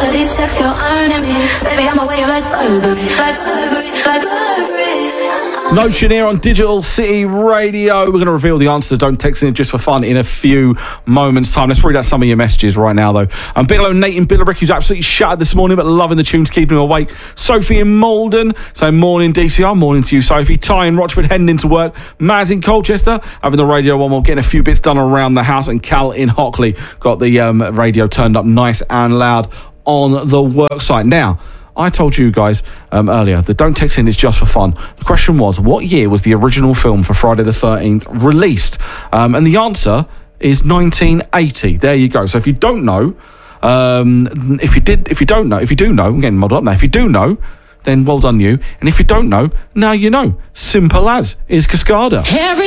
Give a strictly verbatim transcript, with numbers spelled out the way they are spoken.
of these checks you're earning me. Baby, I'm away, you're like Burberry, like Burberry, like Burberry. Notion here on Digital City Radio. We're going to reveal the answer to Don't Text In Just for Fun in a few moments' time. Let's read out some of your messages right now, though. Um, big hello, Nate in Billericay, who's absolutely shattered this morning, but loving the tunes, keeping him awake. Sophie in Malden, so morning D C R, morning to you, Sophie. Ty in Rochford, heading into work. Maz in Colchester, having the radio on while getting a few bits done around the house. And Cal in Hockley, got the um, radio turned up nice and loud on the work site. Now, I told you guys um, earlier that Don't Text In is just for fun. The question was, what year was the original film for Friday the thirteenth released? Um, and the answer is nineteen eighty. There you go. So if you don't know, um, if you did, if you don't know, if you do know, I'm getting muddled up now. If you do know, then well done you. And if you don't know, now you know. Simple as is Cascada.